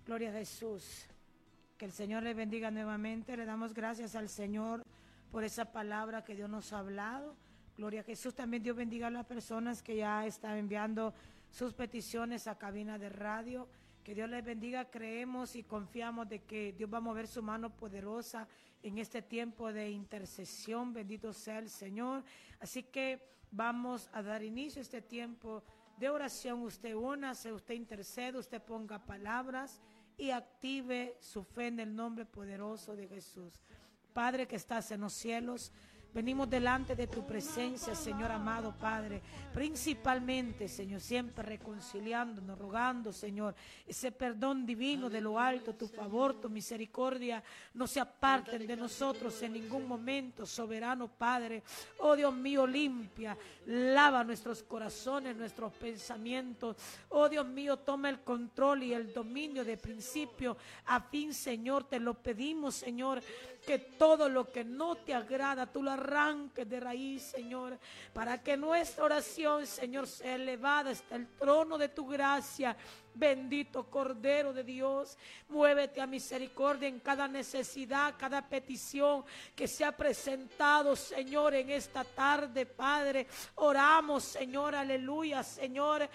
Gloria a Jesús. Que el Señor le bendiga nuevamente. Le damos gracias al Señor por esa palabra que Dios nos ha hablado. Gloria a Jesús. También Dios bendiga a las personas que ya están enviando sus peticiones a cabina de radio. Que Dios les bendiga. Creemos y confiamos de que Dios va a mover su mano poderosa en este tiempo de intercesión. Bendito sea el Señor. Así que vamos a dar inicio a este tiempo de oración. Usted únase, usted intercede, usted ponga palabras y active su fe en el nombre poderoso de Jesús. Padre que estás en los cielos, venimos delante de tu presencia, Señor amado Padre, principalmente, Señor, siempre reconciliándonos, rogando, Señor, ese perdón divino de lo alto, tu favor, tu misericordia, no se aparten de nosotros en ningún momento, soberano Padre. Oh Dios mío, limpia, lava nuestros corazones, nuestros pensamientos. Oh Dios mío, toma el control y el dominio de principio a fin, Señor, te lo pedimos, Señor, que todo lo que no te agrada, tú lo arranques de raíz, Señor, para que nuestra oración, Señor, sea elevada hasta el trono de tu gracia. Bendito Cordero de Dios, muévete a misericordia en cada necesidad, cada petición que se ha presentado, Señor, en esta tarde, Padre. Oramos, Señor, aleluya, Señor.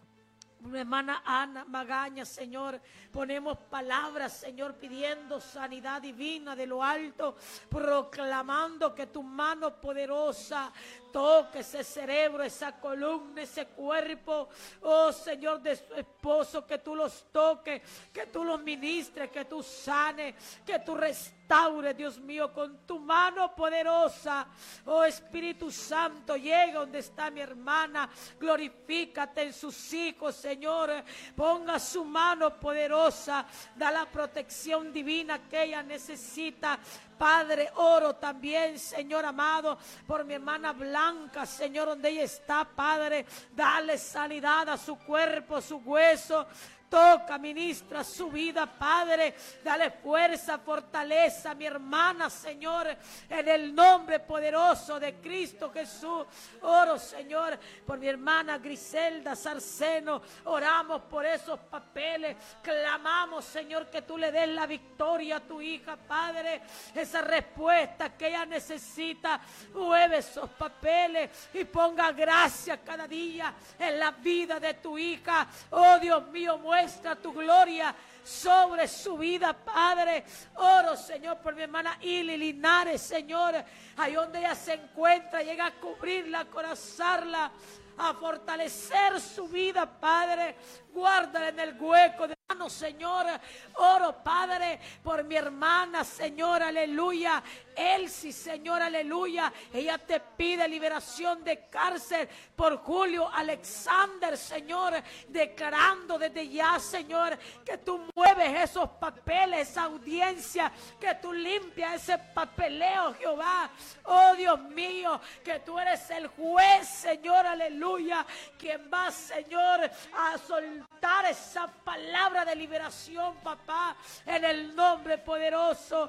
Mi hermana Ana Magaña, Señor, ponemos palabras, Señor, pidiendo sanidad divina de lo alto, proclamando que tu mano poderosa toque ese cerebro, esa columna, ese cuerpo, oh Señor, de su esposo, que tú los toques, que tú los ministres, que tú sanes, que tú restaures, Dios mío, con tu mano poderosa. Oh Espíritu Santo, llega donde está mi hermana, glorifícate en sus hijos, Señor, ponga su mano poderosa, da la protección divina que ella necesita. Padre, oro también, Señor amado, por mi hermana Blanca, Señor, donde ella está, Padre, dale sanidad a su cuerpo, su hueso. Toca, ministra su vida, Padre, dale fuerza, fortaleza a mi hermana, Señor, en el nombre poderoso de Cristo Jesús. Oro, Señor, por mi hermana Griselda Sarceno, oramos por esos papeles, clamamos, Señor, que tú le des la victoria a tu hija, Padre, esa respuesta que ella necesita. Mueve esos papeles y ponga gracia cada día en la vida de tu hija. Oh Dios mío, muestra tu gloria sobre su vida, Padre. Oro, Señor, por mi hermana Ili Linares, Señor, ahí donde ella se encuentra, llega a cubrirla, a corazarla, a fortalecer su vida, Padre. Guárdala en el hueco de mano, Señor. Oro, Padre, por mi hermana, Señor, aleluya, Elsie, Señor, aleluya. Ella te pide liberación de cárcel por Julio Alexander, Señor, declarando desde ya, Señor, que tú mueves esos papeles, esa audiencia, que tú limpias ese papeleo, Jehová. Oh Dios mío, que tú eres el juez, Señor, aleluya, quien va, Señor, a soltar esa palabra de liberación, papá, en el nombre poderoso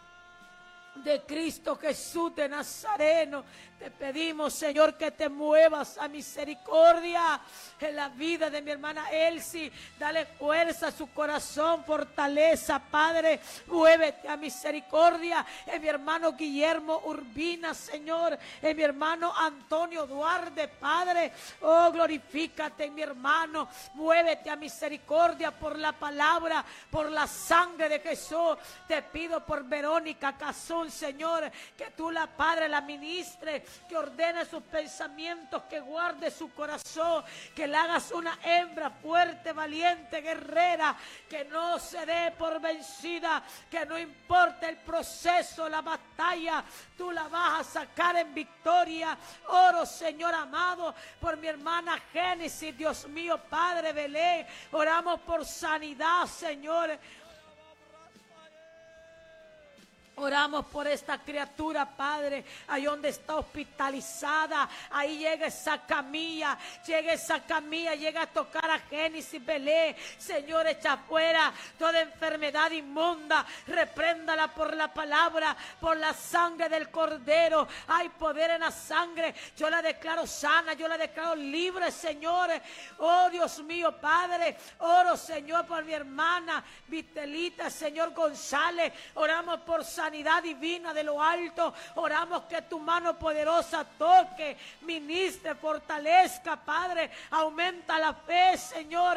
de Cristo Jesús de Nazareno. Te pedimos, Señor, que te muevas a misericordia en la vida de mi hermana Elsie. Dale fuerza a su corazón, fortaleza, Padre. Muévete a misericordia en mi hermano Guillermo Urbina, Señor, en mi hermano Antonio Duarte, Padre. Oh, glorifícate en mi hermano. Muévete a misericordia por la palabra, por la sangre de Jesús. Te pido por Verónica Cazón, Señor, que tú, la Padre, la ministre, que ordene sus pensamientos, que guarde su corazón, que le hagas una hembra fuerte, valiente, guerrera, que no se dé por vencida, que no importa el proceso, la batalla, tú la vas a sacar en victoria. Oro, Señor amado, por mi hermana Génesis, Dios mío, Padre Belén, oramos por sanidad, Señor. Oramos por esta criatura, Padre, ahí donde está hospitalizada, ahí llega esa camilla, llega a tocar a Génesis Belé, Señor, echa fuera toda enfermedad inmunda, repréndala por la palabra, por la sangre del Cordero. Hay poder en la sangre, yo la declaro sana, yo la declaro libre, Señor. Oh Dios mío, Padre, oro, Señor, por mi hermana Vitelita, Señor González, oramos por sanidad divina de lo alto. Oramos que tu mano poderosa toque, ministre, fortalezca, Padre. Aumenta la fe, Señor.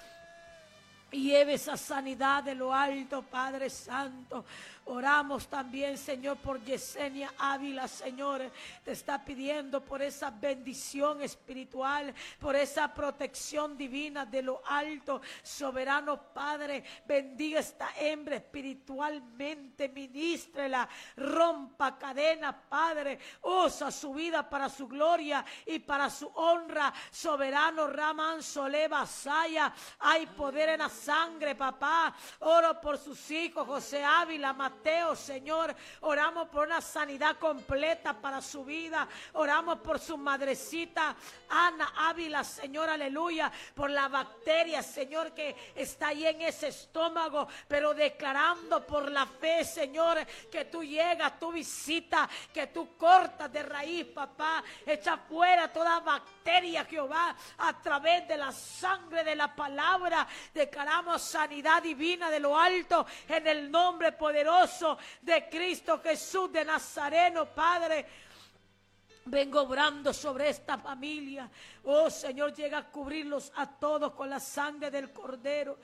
Y lleve esa sanidad de lo alto, Padre Santo. Oramos también, Señor, por Yesenia Ávila, Señor. Te está pidiendo por esa bendición espiritual, por esa protección divina de lo alto. Soberano Padre, bendiga esta hembra espiritualmente, ministrela, rompa cadena, Padre. Usa su vida para su gloria y para su honra. Soberano Ramán Soleva Saya, hay poder en la sangre, papá. Oro por sus hijos, José Ávila, Mateo, Señor. Oramos por una sanidad completa para su vida. Oramos por su madrecita Ana Ávila, Señor, aleluya, por la bacteria, Señor, que está ahí en ese estómago, pero declarando por la fe, Señor, que tú llegas, tú visitas, que tú cortas de raíz, papá. Echa fuera toda bacteria, Jehová, a través de la sangre de la palabra. Declaramos sanidad divina de lo alto en el nombre poderoso de Cristo Jesús de Nazareno, Padre. Vengo obrando sobre esta familia. Oh Señor, llega a cubrirlos a todos con la sangre del Cordero.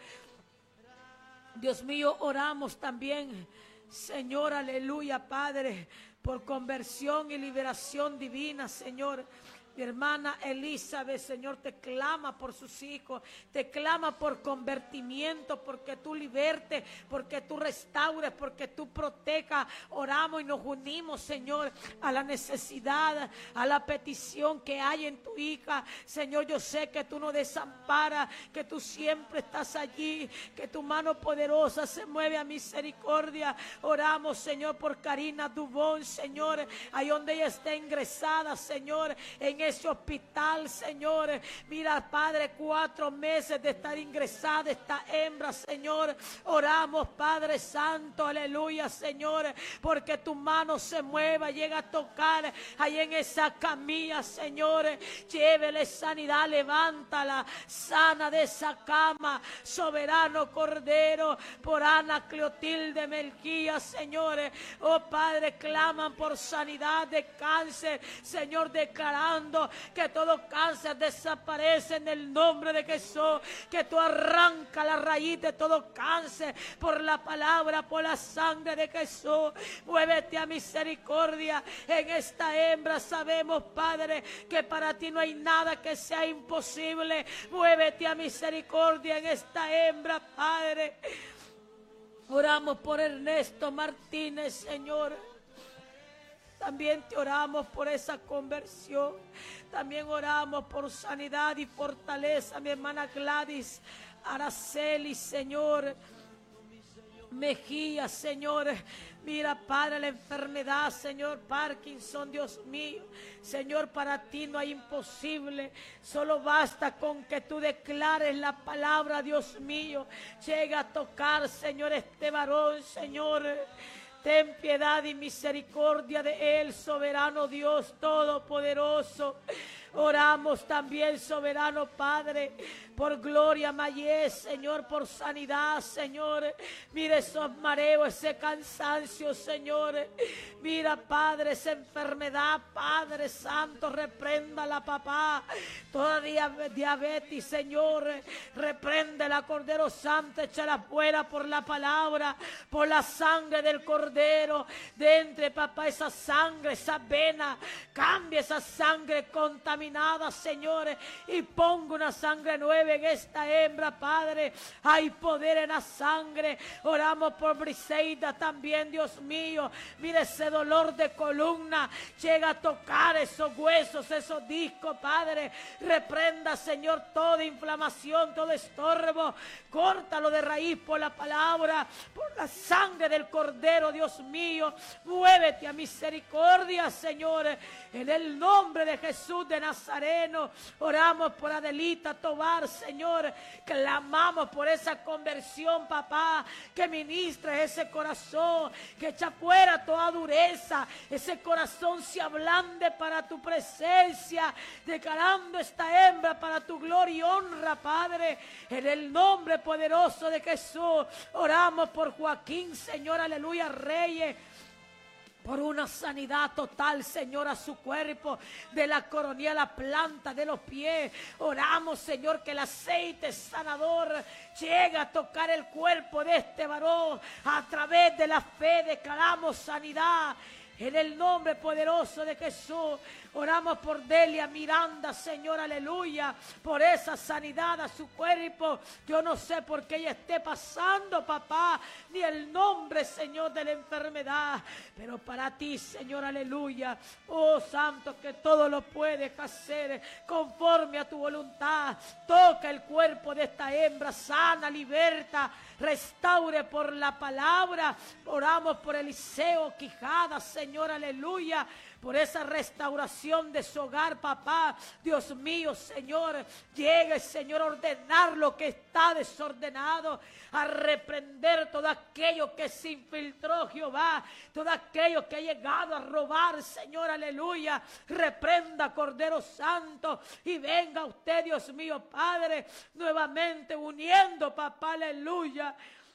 Dios mío, oramos también, Señor, aleluya, Padre, por conversión y liberación divina, Señor. Mi hermana Elizabeth, Señor, te clama por sus hijos, te clama por convertimiento, porque tú libertes, porque tú restaures, porque tú protejas. Oramos y nos unimos, Señor, a la necesidad, a la petición que hay en tu hija. Señor, yo sé que tú no desamparas, que tú siempre estás allí, que tu mano poderosa se mueve a misericordia. Oramos, Señor, por Karina Dubón, Señor, ahí donde ella está ingresada, Señor, en ese hospital, Señor. Mira, Padre, 4 meses de estar ingresada esta hembra, Señor. Oramos, Padre Santo, aleluya, Señor, porque tu mano se mueva, llega a tocar ahí en esa camilla, Señor. Llévele sanidad, levántala, sana de esa cama, soberano Cordero, por Ana Cleotilde Melquía, Señor. Oh Padre, claman por sanidad de cáncer, Señor, declarando que todo cáncer desaparece en el nombre de Jesús, que tú arrancas la raíz de todo cáncer por la palabra, por la sangre de Jesús. Muévete a misericordia en esta hembra. Sabemos, Padre, que para ti no hay nada que sea imposible. Muévete a misericordia en esta hembra, Padre. Oramos por Ernesto Martínez, Señor. También te oramos por esa conversión. También oramos por sanidad y fortaleza, mi hermana Gladys Araceli, Señor. Mejía, Señor. Mira, Padre, la enfermedad, Señor, Parkinson, Dios mío. Señor, para ti no hay imposible. Solo basta con que tú declares la palabra, Dios mío. Llega a tocar, Señor, este varón, Señor. Ten piedad y misericordia de él, soberano Dios todopoderoso. Oramos también, soberano Padre, por Gloria Mayés, Señor, por sanidad, Señor. Mira esos mareos, ese cansancio, Señor. Mira, Padre, esa enfermedad, Padre Santo, repréndala, papá. Toda diabetes, Señor, repréndela, Cordero Santo, échala fuera por la palabra, por la sangre del Cordero. De entre, papá, esa sangre, esa vena, cambia esa sangre contaminada, contaminada, Señor, y pongo una sangre nueva en esta hembra, Padre. Hay poder en la sangre. Oramos por Briseida también, Dios mío. Mire ese dolor de columna, llega a tocar esos huesos, esos discos, Padre. Reprenda, Señor, toda inflamación, todo estorbo. Córtalo de raíz por la palabra, por la sangre del Cordero, Dios mío. Muévete a misericordia, Señor, en el nombre de Jesús de Nazareno. Oramos por Adelita Tobar, Señor. Clamamos por esa conversión, papá, que ministre ese corazón, que echa fuera toda dureza, ese corazón se ablande para tu presencia, declarando esta hembra para tu gloria y honra, Padre, en el nombre poderoso de Jesús. Oramos por Joaquín, Señor, aleluya, Reyes, por una sanidad total, Señor, a su cuerpo, de la coronilla a la planta de los pies. Oramos, Señor, que el aceite sanador llegue a tocar el cuerpo de este varón. A través de la fe declaramos sanidad en el nombre poderoso de Jesús. Oramos por Delia Miranda, Señor, aleluya, por esa sanidad a su cuerpo. Yo no sé por qué ella esté pasando, papá, ni el nombre, Señor, de la enfermedad, pero para ti, Señor, aleluya, oh Santo, que todo lo puedes hacer conforme a tu voluntad. Toca el cuerpo de esta hembra, sana, liberta, restaure por la palabra. Oramos por Eliseo Quijada, Señor, aleluya, por esa restauración de su hogar, papá. Dios mío, Señor, llegue, Señor, a ordenar lo que está desordenado, a reprender todo aquello que se infiltró, Jehová, todo aquello que ha llegado a robar, Señor, aleluya. Reprenda, Cordero Santo, y venga usted, Dios mío, Padre, nuevamente uniendo, papá, aleluya,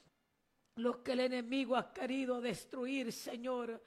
lo que el enemigo ha querido destruir, Señor.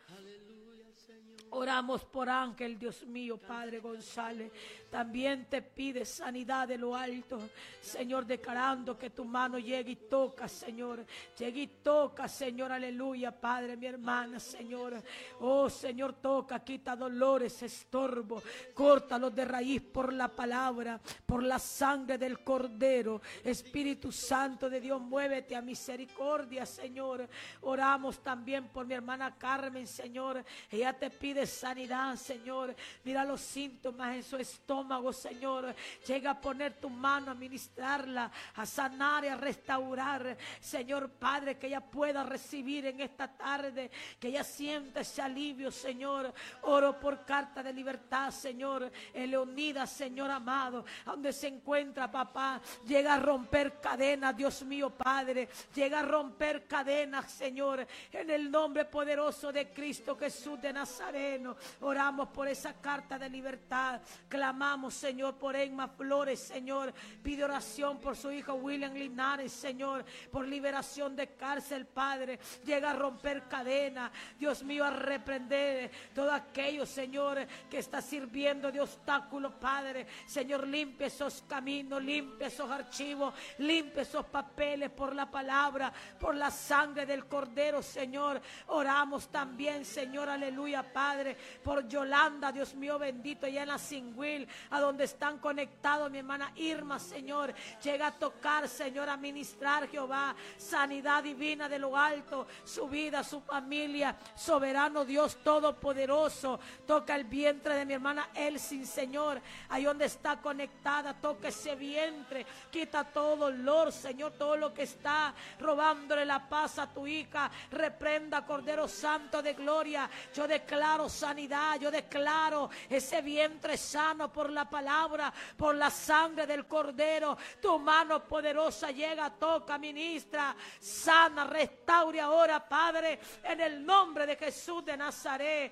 Oramos por Ángel, Dios mío, Padre González. También te pide sanidad de lo alto, Señor, declarando que tu mano llegue y toca, Señor. Llegue y toca, Señor, aleluya, Padre, mi hermana, Señor. Oh, Señor, toca, quita dolores, estorbo. Córtalos de raíz por la palabra, por la sangre del Cordero. Espíritu Santo de Dios, muévete a misericordia, Señor. Oramos también por mi hermana Carmen, Señor. Ella te pide sanidad, Señor. Mira los síntomas en su estómago, Señor. Llega a poner tu mano a ministrarla, a sanar y a restaurar, Señor Padre, que ella pueda recibir en esta tarde, que ella sienta ese alivio, Señor. Oro por carta de libertad, Señor. Leonida, Señor amado, donde se encuentra, papá, llega a romper cadenas, Dios mío, Padre. Llega a romper cadenas, Señor, en el nombre poderoso de Cristo Jesús de Nazareno. Oramos por esa carta de libertad. Clamamos, Señor, por Emma Flores, Señor. Pide oración por su hijo William Linares, Señor, por liberación de cárcel, Padre. Llega a romper cadenas, Dios mío, a reprender todo aquello, Señor, que está sirviendo de obstáculo, Padre. Señor, limpia esos caminos, limpia esos archivos, limpia esos papeles por la palabra, por la sangre del Cordero, Señor. Oramos también, Señor, aleluya, Padre, por Yolanda, Dios mío, bendito, allá en la Singüil, a donde están conectados mi hermana Irma, Señor. Llega a tocar, Señor, a ministrar, Jehová, sanidad divina de lo alto, su vida, su familia, soberano Dios todopoderoso. Toca el vientre de mi hermana Elsin, Señor, ahí donde está conectada, toca ese vientre, quita todo dolor, Señor, todo lo que está robándole la paz a tu hija. Reprenda, Cordero Santo de gloria. Yo declaro sanidad, yo declaro ese vientre sano por la palabra, por la sangre del Cordero. Tu mano poderosa llega, toca, ministra, sana, restaure ahora, Padre, en el nombre de Jesús de Nazaret.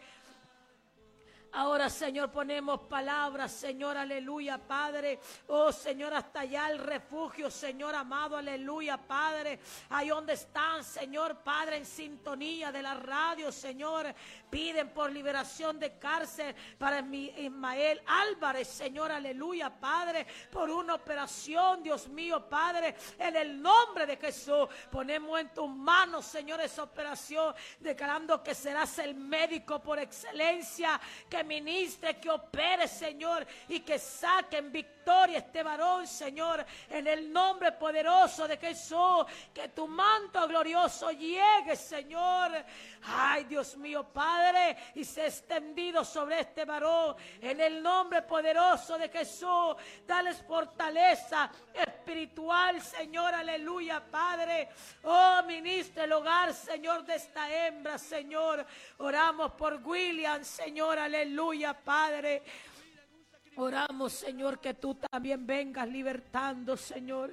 Ahora, Señor, ponemos palabras, Señor, aleluya, Padre. Oh, Señor, hasta allá el refugio, Señor amado, aleluya, Padre. Ahí donde están, Señor, Padre, en sintonía de la radio, Señor. Piden por liberación de cárcel para Ismael Álvarez, Señor, aleluya, Padre. Por una operación, Dios mío, Padre, en el nombre de Jesús. Ponemos en tus manos, Señor, esa operación, declarando que serás el médico por excelencia, que que ministre, que opere, Señor, y que saque en victoria este varón, Señor, en el nombre poderoso de Jesús. Que tu manto glorioso llegue, Señor, ay, Dios mío, Padre, y sea extendido sobre este varón, en el nombre poderoso de Jesús. Dales fortaleza espiritual, Señor, aleluya, Padre. Oh, ministra el hogar, Señor, de esta hembra, Señor. Oramos por William, Señor, aleluya, Padre. Oramos, Señor, que tú también vengas libertando, Señor.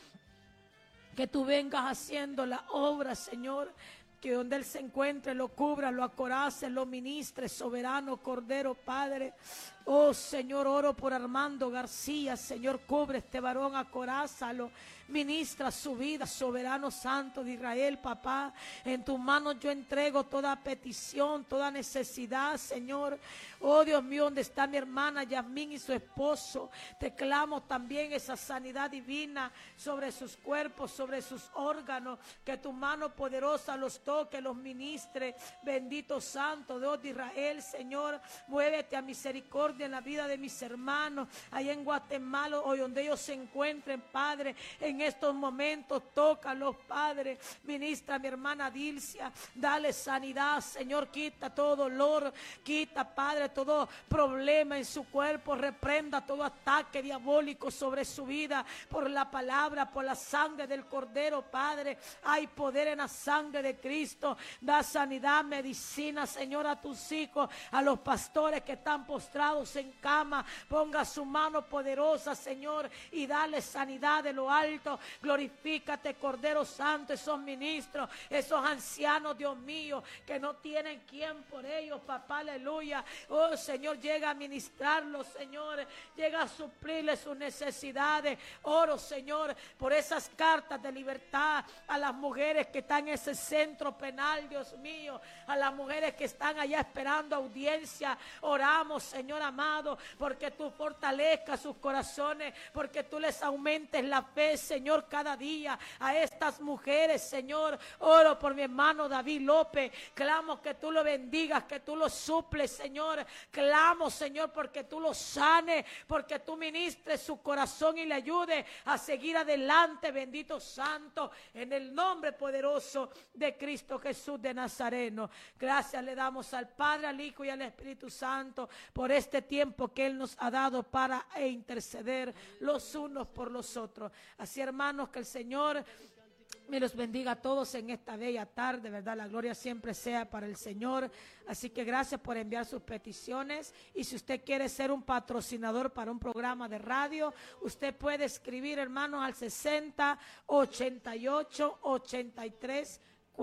Que tú vengas haciendo la obra, Señor. Que donde Él se encuentre lo cubra, lo acorace, lo ministre, soberano Cordero, Padre. Oh, Señor, oro por Armando García, Señor, cubre este varón, acorázalo. Ministra su vida, soberano santo de Israel, papá. En tus manos yo entrego toda petición, toda necesidad, Señor. Oh, Dios mío, donde está mi hermana Yasmín y su esposo, te clamo también esa sanidad divina sobre sus cuerpos, sobre sus órganos. Que tu mano poderosa los toque, los ministre. Bendito santo Dios de Israel, Señor. Muévete a misericordia en la vida de mis hermanos allá en Guatemala, hoy donde ellos se encuentren, Padre. En estos momentos, tócalos, Padre. Ministra a mi hermana Dilcia, dale sanidad, Señor. Quita todo dolor, quita, Padre, todo problema en su cuerpo. Reprenda todo ataque diabólico sobre su vida por la palabra, por la sangre del Cordero, Padre. Hay poder en la sangre de Cristo. Da sanidad, medicina, Señor, a tus hijos, a los pastores que están postrados en cama. Ponga su mano poderosa, Señor, y dale sanidad de lo alto. Glorifícate, Cordero Santo, esos ministros, esos ancianos, Dios mío, que no tienen quien por ellos, papá, aleluya. Oh, Señor, llega a ministrarlos, Señor, llega a suplirles sus necesidades. Oro, Señor, por esas cartas de libertad a las mujeres que están en ese centro penal, Dios mío, a las mujeres que están allá esperando audiencia. Oramos, Señor amado, porque tú fortalezcas sus corazones, porque tú les aumentes la fe, Señor, cada día a estas mujeres, Señor. Oro por mi hermano David López, clamo que tú lo bendigas, que tú lo suples, Señor. Clamo, Señor, porque tú lo sanes, porque tú ministres su corazón y le ayude a seguir adelante, bendito santo, en el nombre poderoso de Cristo Jesús de Nazareno. Gracias le damos al Padre, al Hijo y al Espíritu Santo por este tiempo que Él nos ha dado para interceder los unos por los otros. Así, hermanos, que el Señor me los bendiga a todos en esta bella tarde, ¿verdad? La gloria siempre sea para el Señor. Así que gracias por enviar sus peticiones. Y si usted quiere ser un patrocinador para un programa de radio, usted puede escribir, hermanos, al 60 88 83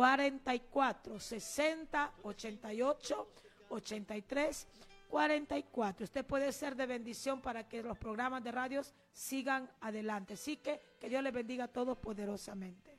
44. 60 88 83 44. Usted puede ser de bendición para que los programas de radio sigan adelante. Así que Dios les bendiga a todos poderosamente.